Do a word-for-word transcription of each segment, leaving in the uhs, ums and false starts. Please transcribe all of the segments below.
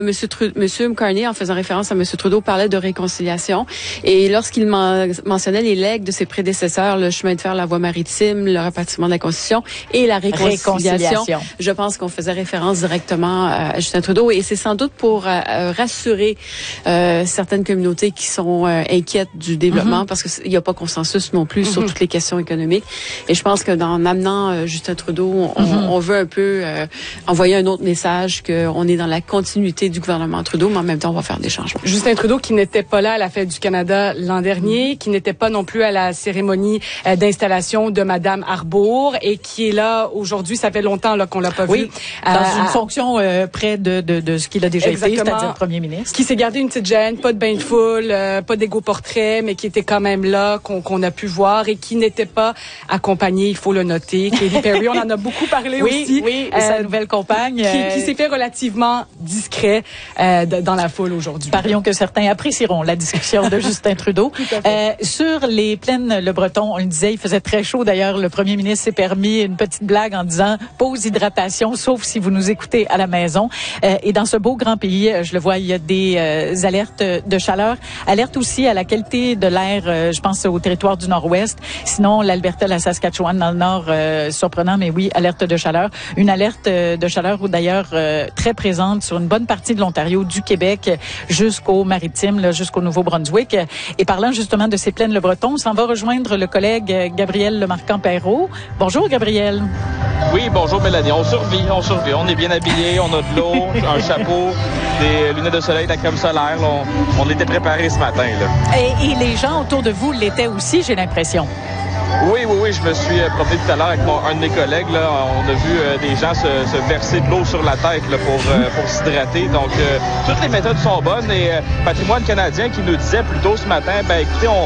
Monsieur, Tru- Monsieur Carney, en faisant référence à Monsieur Trudeau, parlait de réconciliation. Et lorsqu'il men- mentionnait les legs de ses prédécesseurs, le chemin de fer, la voie maritime, le rapatriement de la Constitution et la réconciliation, réconciliation. je pense qu'on faisait référence directement à Justin Trudeau. Et c'est sans doute pour euh, rassurer euh, certaines communautés qui sont euh, inquiètes du développement, mm-hmm. parce qu'il n'y a pas consensus non plus mm-hmm. sur toutes les questions économiques. Et je pense que dans amenant euh, Justin Trudeau, on, mm-hmm. on veut un peu euh, envoyer un autre message qu'on est dans la continuité du gouvernement Trudeau, mais en même temps, on va faire des changements. Justin Trudeau, qui n'était pas là à la Fête du Canada l'an dernier, qui n'était pas non plus à la cérémonie euh, d'installation de Madame Arbour et qui est là aujourd'hui. Ça fait longtemps là qu'on l'a pas oui, vu. Dans euh, une à... fonction euh, près de, de, de ce qu'il a déjà Exactement. été, c'est-à-dire Premier ministre. Qui s'est gardé une petite gêne, pas de bain de foule, euh, pas d'égo portrait, mais qui était quand même là, qu'on, qu'on a pu voir et qui n'était pas accompagné, il faut le noter. Katy Perry, on en a beaucoup parlé oui, aussi. Oui, et euh, sa nouvelle compagne. Qui, euh... qui s'est fait relativement discret euh, de, dans la foule aujourd'hui. Parions que certains apprécieront la discussion de Justin Trudeau. Euh, sur les plaines Le Breton, on le disait, il faisait très chaud. D'ailleurs, le premier ministre s'est permis une petite blague en disant « pause hydratation », sauf si vous nous écoutez à la maison. Euh, et dans ce beau grand pays, je le vois, il y a des euh, alertes de chaleur. Alerte aussi à la qualité de l'air, euh, je pense au territoire du Nord-Ouest. Sinon, l'Alberta, la Saskatchewan, dans le Nord, euh, surprenant, mais oui, alerte de chaleur. Une alerte de chaleur, d'ailleurs, euh, très présente sur une bonne partie de l'Ontario, du Québec jusqu'au maritime, là, jusqu'au Nouveau-Brunswick. Et parlant justement de ces plaines Le Breton, on s'en va rejoindre le collègue Gabriel Lemarquand-Perrault. Bonjour, Gabriel. Oui, bonjour, Mélanie. On survit, on survit. On est bien habillés, on a de l'eau, un chapeau, des lunettes de soleil, de la crème solaire. Là, on, on était préparés ce matin. Là. Et, et les gens autour de vous l'étaient aussi, j'ai l'impression. Oui, oui, oui, je me suis promené tout à l'heure avec mon, un de mes collègues. Là, on a vu euh, des gens se, se verser de l'eau sur la tête là, pour, euh, pour s'hydrater. Donc, euh, toutes les méthodes sont bonnes. Et euh, Patrimoine canadien qui nous disait plus tôt ce matin, ben écoutez, on,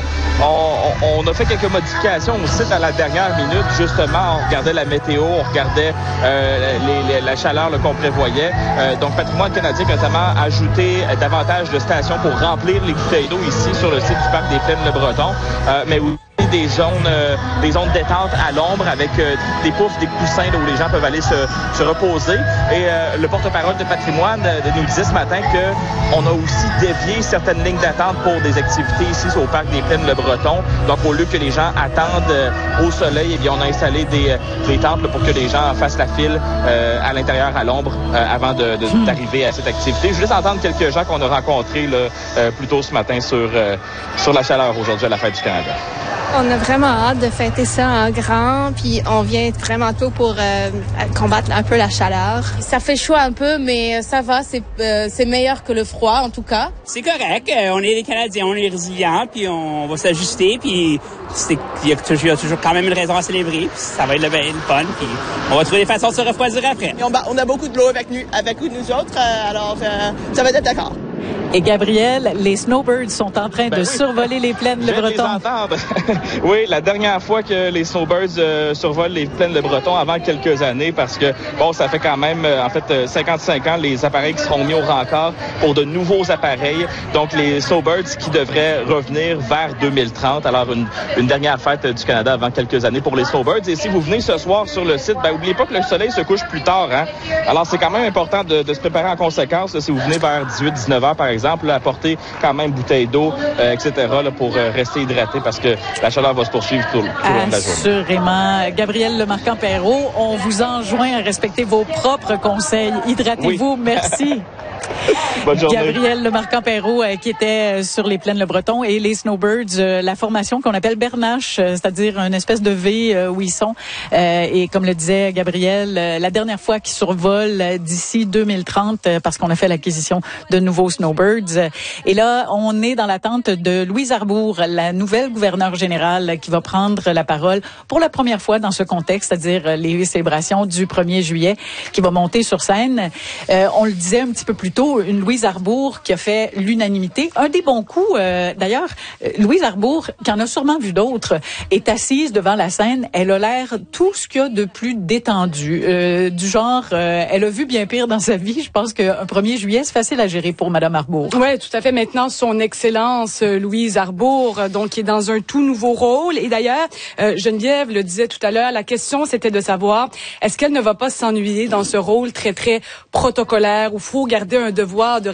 on, on a fait quelques modifications au site à la dernière minute. Justement, on regardait la météo, on regardait euh, les, les, la chaleur là, qu'on prévoyait. Euh, donc, Patrimoine canadien a notamment ajouté euh, davantage de stations pour remplir les bouteilles d'eau ici sur le site du parc des Plaines Le Breton. Euh, mais oui, des zones euh, des zones détente à l'ombre avec euh, des poufs, des coussins là, où les gens peuvent aller se, se reposer. Et euh, le porte-parole de Patrimoine euh, nous disait ce matin qu'on a aussi dévié certaines lignes d'attente pour des activités ici au parc des Plaines Le Breton. Donc au lieu que les gens attendent euh, au soleil, eh bien on a installé des, euh, des tentes là, pour que les gens fassent la file euh, à l'intérieur à l'ombre euh, avant de, de, hmm. d'arriver à cette activité. Je vais juste entendre quelques gens qu'on a rencontrés là, euh, plus tôt ce matin sur, euh, sur la chaleur aujourd'hui à la Fête du Canada. On a vraiment hâte de fêter ça en grand, puis on vient vraiment tôt pour euh, combattre un peu la chaleur. Ça fait chaud un peu, mais ça va, c'est, euh, c'est meilleur que le froid en tout cas. C'est correct, on est des Canadiens, on est résilients, puis on va s'ajuster, puis il y a toujours, y a toujours quand même une raison à célébrer, puis ça va être le, le fun, puis on va trouver des façons de se refroidir après. Et on, on a beaucoup de l'eau avec nous, avec nous autres, euh, alors euh, ça va être d'accord. Et Gabriel, les snowbirds sont en train ben de oui. survoler les plaines Le Breton. Oui, la dernière fois que les snowbirds euh, survolent les plaines Le Breton avant quelques années, parce que bon, ça fait quand même euh, en fait cinquante-cinq ans les appareils qui seront mis au rencard pour de nouveaux appareils. Donc les snowbirds qui devraient revenir vers deux mille trente. Alors une, une dernière fête du Canada avant quelques années pour les snowbirds. Et si vous venez ce soir sur le site, ben n'oubliez pas que le soleil se couche plus tard. Hein? Alors c'est quand même important de, de se préparer en conséquence. Là, si vous venez vers dix-huit dix-neuf heures par exemple. Là, apporter quand même bouteille d'eau, euh, et cetera là, pour euh, rester hydraté parce que la chaleur va se poursuivre tout, tout au long de la journée. Assurément. Gabriel Lemarquand-Perrault, on vous enjoint à respecter vos propres conseils. Hydratez-vous. Oui. Merci. Bonne journée. Gabriel Lemarquand-Perrault euh, qui était euh, sur les plaines Le Breton et les Snowbirds, euh, la formation qu'on appelle Bernache, euh, c'est-à-dire une espèce de V euh, où ils sont. Euh, et comme le disait Gabriel, euh, la dernière fois qu'ils survolent euh, d'ici deux mille trente euh, parce qu'on a fait l'acquisition de nouveaux Snowbirds. Et là, on est dans l'attente de Louise Arbour, la nouvelle gouverneure générale qui va prendre la parole pour la première fois dans ce contexte, c'est-à-dire les célébrations du premier juillet, qui va monter sur scène. Euh, on le disait un petit peu plus tôt, une Louise Arbour qui a fait l'unanimité. Un des bons coups, euh, d'ailleurs, Louise Arbour, qui en a sûrement vu d'autres, est assise devant la scène. Elle a l'air tout ce qu'il y a de plus détendu. Euh, du genre, euh, elle a vu bien pire dans sa vie. Je pense qu'un premier juillet, c'est facile à gérer pour Madame Arbour. Oui, tout à fait. Maintenant, son Excellence Louise Arbour, donc, qui est dans un tout nouveau rôle. Et d'ailleurs, euh, Geneviève le disait tout à l'heure, la question, c'était de savoir, est-ce qu'elle ne va pas s'ennuyer dans ce rôle très, très protocolaire où il faut garder un devoir devoir de